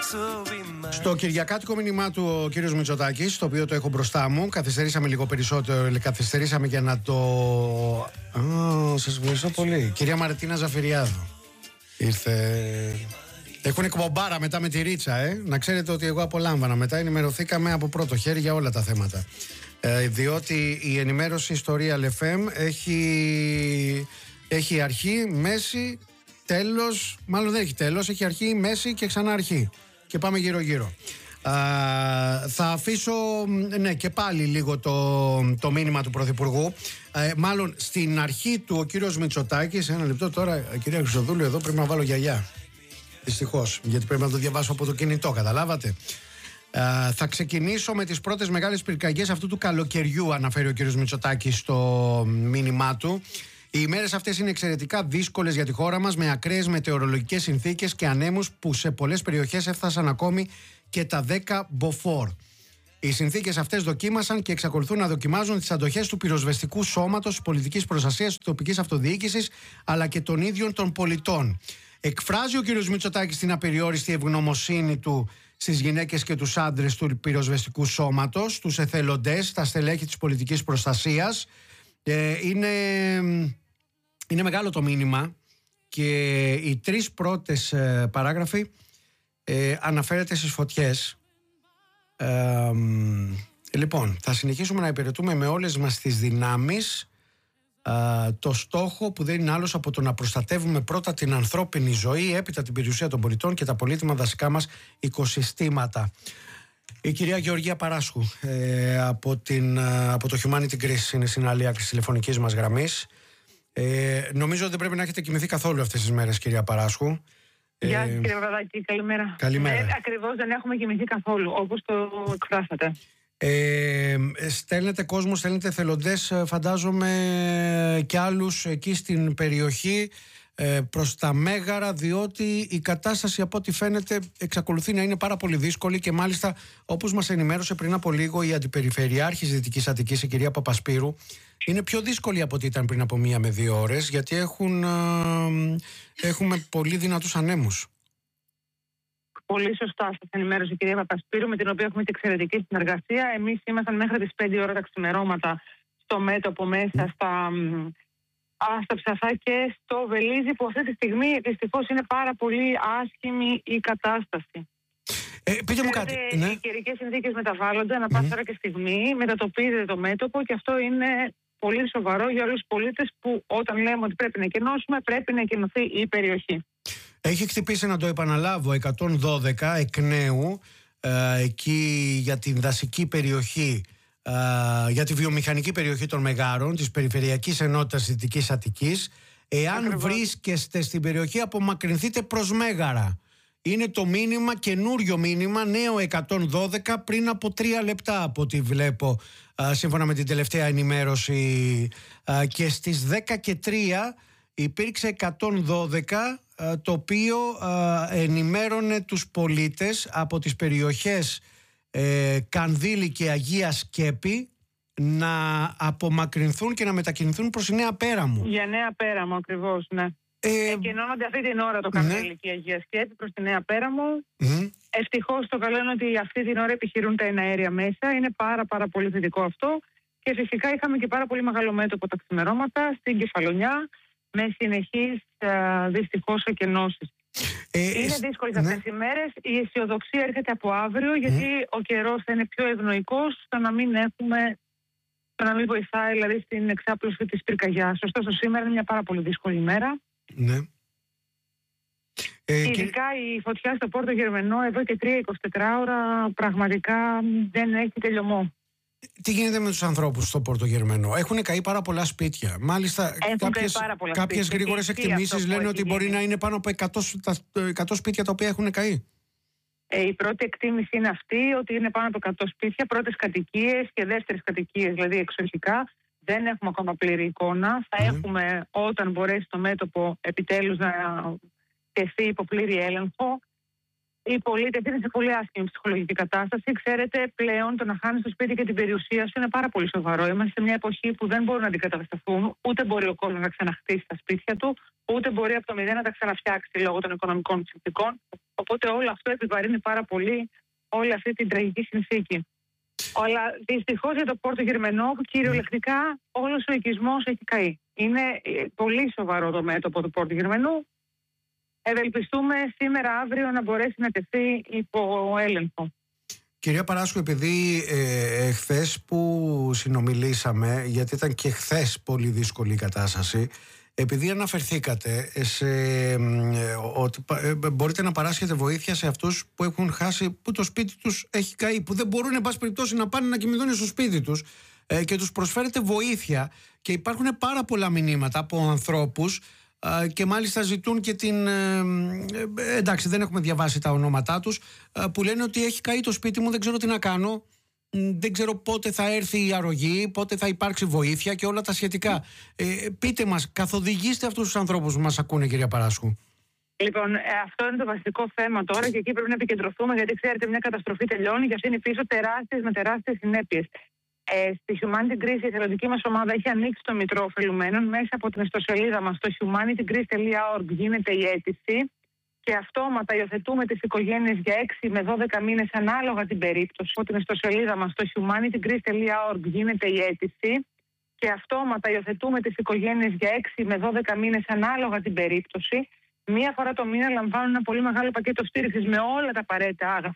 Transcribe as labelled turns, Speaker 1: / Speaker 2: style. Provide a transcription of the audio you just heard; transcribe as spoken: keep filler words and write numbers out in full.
Speaker 1: Στο κυριακάτικο μήνυμά του ο κύριος Μητσοτάκης, το οποίο το έχω μπροστά μου, καθυστερήσαμε λίγο περισσότερο, καθυστερήσαμε για να το... Α, σας ευχαριστώ πολύ. Κυρία Μαρτίνα Ζαφυριάδου ήρθε... Έχουν εκπομπάρα μετά με τη Ρίτσα, ε. Να ξέρετε ότι εγώ απολάμβανα. Μετά ενημερωθήκαμε από πρώτο χέρι για όλα τα θέματα. Ε, διότι η ενημέρωση στο Real εφ εμ έχει, έχει αρχή, μέση, τέλος. Μάλλον δεν έχει τέλος, έχει αρχή, μέση και ξανά αρχή. Και πάμε γύρω-γύρω. Α, θα αφήσω ναι, και πάλι λίγο το, το μήνυμα του Πρωθυπουργού. Ε, μάλλον στην αρχή του ο κύριος Μητσοτάκης. Ένα λεπτό τώρα, κυρία Χρυσοδούλου, εδώ πρέπει να βάλω γιαγιά. Δυστυχώς, γιατί πρέπει να το διαβάσω από το κινητό, καταλάβατε. Uh, θα ξεκινήσω με τις πρώτες μεγάλες πυρκαγιές αυτού του καλοκαιριού, αναφέρει ο κ. Μητσοτάκης στο μήνυμά του. Οι ημέρες αυτές είναι εξαιρετικά δύσκολες για τη χώρα μας, με ακραίες μετεωρολογικές συνθήκες και ανέμους που σε πολλές περιοχές έφτασαν ακόμη και τα δέκα μποφόρ. Οι συνθήκες αυτές δοκίμασαν και εξακολουθούν να δοκιμάζουν τις αντοχές του πυροσβεστικού σώματος, της πολιτικής προστασίας, της τοπικής αυτοδιοίκησης αλλά και των ίδιων των πολιτών. Εκφράζει ο κ. Μητσοτάκης την απεριόριστη ευγνωμοσύνη του στις γυναίκες και τους άντρες του πυροσβεστικού σώματος, τους εθελοντές, τα στελέχη της πολιτικής προστασίας. Ε, είναι, είναι μεγάλο το μήνυμα και οι τρεις πρώτες ε, παράγραφοι ε, αναφέρεται στις φωτιές. Ε, λοιπόν, θα συνεχίσουμε να υπηρετούμε με όλες μας τις δυνάμεις Uh, το στόχο που δεν είναι άλλος από το να προστατεύουμε πρώτα την ανθρώπινη ζωή, έπειτα την περιουσία των πολιτών και τα πολύτιμα δασικά μας οικοσυστήματα. Η κυρία Γεωργία Παράσχου ε, από, την, uh, από το Humanity Greece είναι στην άλλη άκρη της τηλεφωνικής μας γραμμής. Ε, νομίζω ότι δεν πρέπει να έχετε κοιμηθεί καθόλου αυτές τις μέρες, κυρία Παράσχου.
Speaker 2: Γεια σας, κύριε Παπαδάκη, καλημέρα.
Speaker 1: Καλημέρα.
Speaker 2: Ε, ακριβώς δεν έχουμε κοιμηθεί καθόλου, όπως το εκφράσατε.
Speaker 1: Ε, στέλνετε κόσμο, στέλνετε θελοντές, φαντάζομαι και άλλους εκεί στην περιοχή ε, προς τα Μέγαρα, διότι η κατάσταση από ό,τι φαίνεται εξακολουθεί να είναι πάρα πολύ δύσκολη και μάλιστα όπως μας ενημέρωσε πριν από λίγο η Αντιπεριφερειάρχης Δυτικής Αττικής, η κυρία Παπασπύρου, είναι πιο δύσκολη από ό,τι ήταν πριν από μία με δύο ώρες, γιατί έχουν, ε, έχουμε πολύ δυνατούς ανέμους.
Speaker 2: Πολύ σωστά σας ενημέρωσε η κυρία Παπασπύρου, με την οποία έχουμε και εξαιρετική συνεργασία. Εμείς ήμασταν μέχρι τις πέντε ώρα τα ξημερώματα στο μέτωπο μέσα στα, στα Ψαθά και στο Βελίζι, που αυτή τη στιγμή δυστυχώς είναι πάρα πολύ άσχημη η κατάσταση.
Speaker 1: Ε, πείτε μου κάτι.
Speaker 2: Ναι. Οι καιρικές συνθήκες μεταβάλλονται ανά πάσα ώρα και στιγμή, μετατοπίζεται το μέτωπο και αυτό είναι πολύ σοβαρό για όλους τους πολίτες που όταν λέμε ότι πρέπει να εκενώσουμε, πρέπει να εκενωθεί η περιοχή.
Speaker 1: Έχει χτυπήσει, να το επαναλάβω, εκατόν δώδεκα εκ νέου ε, εκεί για την δασική περιοχή, ε, για τη βιομηχανική περιοχή των Μεγάρων της Περιφερειακής Ενότητας Δυτικής Αττικής. Εάν Ακριβώς. βρίσκεστε στην περιοχή, απομακρυνθείτε προς Μέγαρα. Είναι το μήνυμα, καινούριο μήνυμα, νέο εκατόν δώδεκα, πριν από τρία λεπτά από ό,τι βλέπω, ε, σύμφωνα με την τελευταία ενημέρωση, ε, και στις δέκα και τρία υπήρξε εκατόν δώδεκα, το οποίο ενημέρωνε τους πολίτες από τις περιοχές ε, Κανδύλη και Αγία Σκέπη να απομακρυνθούν και να μετακινηθούν προς η Νέα Πέραμο.
Speaker 2: Για Νέα Πέραμο ακριβώς, ναι. Ε, Εκκοινώνονται αυτή την ώρα το Κανδύλη ναι. και η Αγία Σκέπη προς τη Νέα Πέραμο. Mm. Ευτυχώς το καλό είναι ότι αυτή την ώρα επιχειρούν τα εναέρια μέσα. Είναι πάρα πάρα πολύ θετικό αυτό. Και φυσικά είχαμε και πάρα πολύ μεγάλο μέτωπο τα ξημερώματα στην Κεφαλονιά, με συνεχείς δυστυχώς εκενώσεις. Ε, είναι δύσκολες ναι. αυτές οι μέρες. Η αισιοδοξία έρχεται από αύριο, γιατί mm. ο καιρός θα είναι πιο ευνοϊκός, στο να μην έχουμε, στο να μην βοηθάει δηλαδή στην εξάπλωση της πυρκαγιάς. Ωστόσο σήμερα είναι μια πάρα πολύ δύσκολη ημέρα.
Speaker 1: Ναι.
Speaker 2: Ε, Ειδικά και... η φωτιά στο Πόρτο Γερμενό εδώ και τρία εικοσιτετράωρα πραγματικά δεν έχει τελειωμό.
Speaker 1: Τι γίνεται με τους ανθρώπους στο Πόρτο Γερμενό? Έχουν καεί πάρα πολλά σπίτια. Μάλιστα, κάποιες, κάποιες γρήγορες εκτιμήσεις λένε ότι μπορεί γίνει. να είναι πάνω από εκατό, εκατό σπίτια τα οποία έχουν καεί.
Speaker 2: Ε, η πρώτη εκτίμηση είναι αυτή, ότι είναι πάνω από εκατό σπίτια, πρώτες κατοικίες και δεύτερες κατοικίες, δηλαδή εξοχικά. Δεν έχουμε ακόμα πλήρη εικόνα. Θα mm. έχουμε όταν μπορέσει το μέτωπο επιτέλους να τεθεί υπό πλήρη έλεγχο. οι πολίτες είναι σε πολύ άσχημη ψυχολογική κατάσταση. Ξέρετε, πλέον το να χάνεις το σπίτι και την περιουσία σου είναι πάρα πολύ σοβαρό. Είμαστε σε μια εποχή που δεν μπορούν να αντικατασταθούν, ούτε μπορεί ο κόσμος να ξαναχτίσει τα σπίτια του, ούτε μπορεί από το μηδέν να τα ξαναφτιάξει λόγω των οικονομικών συνθηκών. Οπότε όλο αυτό επιβαρύνει πάρα πολύ όλη αυτή την τραγική συνθήκη. Αλλά δυστυχώς για το Πόρτο Γερμενό, κυριολεκτικά όλος ο οικισμός έχει καεί. Είναι πολύ σοβαρό το μέτωπο του Πόρτο Γερμενού. Ευελπιστούμε σήμερα, αύριο να μπορέσει να τεθεί υπό έλεγχο.
Speaker 1: Κυρία Παράσκου, επειδή ε, χθες που συνομιλήσαμε, γιατί ήταν και χθες πολύ δύσκολη η κατάσταση, επειδή αναφερθήκατε σε, ε, ότι ε, μπορείτε να παράσχετε βοήθεια σε αυτούς που έχουν χάσει, που το σπίτι τους έχει καεί, που δεν μπορούν εν πάση περιπτώσει να πάνε να κοιμηθούν στο σπίτι τους, ε, και τους προσφέρετε βοήθεια, και υπάρχουν πάρα πολλά μηνύματα από ανθρώπους και μάλιστα ζητούν και την... εντάξει, δεν έχουμε διαβάσει τα ονόματά τους, που λένε ότι έχει καεί το σπίτι μου, δεν ξέρω τι να κάνω, δεν ξέρω πότε θα έρθει η αρρωγή, πότε θα υπάρξει βοήθεια και όλα τα σχετικά. Ε, πείτε μας, καθοδηγήστε αυτούς τους ανθρώπους που μας ακούνε, κυρία Παράσκου.
Speaker 2: Λοιπόν, αυτό είναι το βασικό θέμα τώρα και εκεί πρέπει να επικεντρωθούμε, γιατί ξέρετε, μια καταστροφή τελειώνει και αυτή είναι πίσω τεράστιες με τεράστιες συνέπειες. Ε, στη Humanity Greece, η εθελοντική μας ομάδα έχει ανοίξει το Μητρό Ωφελουμένων. Μέσα από την ιστοσελίδα μας, στο humanity greece τελεία org, γίνεται η αίτηση και αυτόματα υιοθετούμε τις οικογένειες για έξι με δώδεκα μήνες ανάλογα την περίπτωση. Από την ιστοσελίδα μας, στο humanity greece τελεία org, γίνεται η αίτηση και αυτόματα υιοθετούμε τις οικογένειες για έξι με δώδεκα μήνες ανάλογα την περίπτωση. Μία φορά το μήνα λαμβάνουν ένα πολύ μεγάλο πακέτο στήριξης με όλα τα απαραίτητα άγαθα